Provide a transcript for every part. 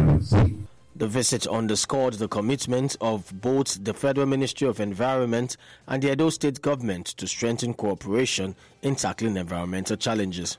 The visit underscored the commitment of both the Federal Ministry of Environment and the Edo State Government to strengthen cooperation in tackling environmental challenges.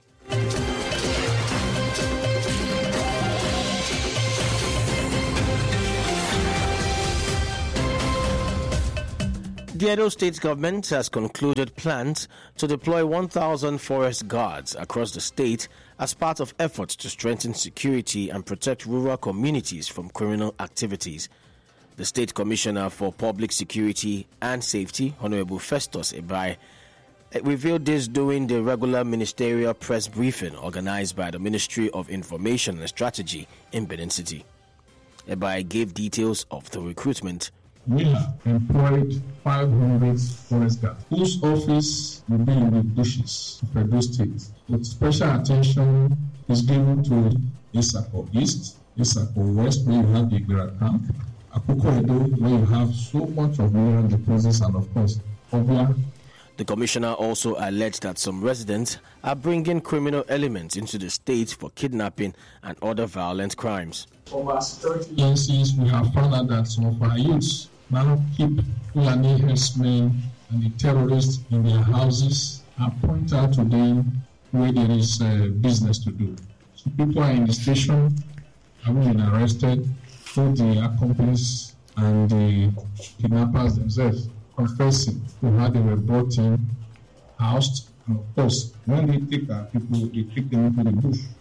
The Edo State Government has concluded plans to deploy 1,000 forest guards across the state as part of efforts to strengthen security and protect rural communities from criminal activities. The State Commissioner for Public Security and Safety, Honorable Festus Ebai, revealed this during the regular ministerial press briefing organized by the Ministry of Information and Strategy in Benin City. Ebai gave details of the recruitment. We have employed 500 forest guards whose office will be in the bushes of Edo State. With special attention is given to Isako East, Isako West, where you have the Igbira camp, Akoko Edo, where you have so much of mineral deposits, and of course, Obia. The commissioner also alleged that some residents are bringing criminal elements into the state for kidnapping and other violent crimes. From our security agencies, we have found out that some of our youths now keep Fulani herdsmen and the terrorists in their houses and point out to them where there is business to do. So people are in the station, having been arrested, both the accomplices and the kidnappers themselves, confessing to how they were brought in, housed, and of course, when they take our people, they take them into the bush.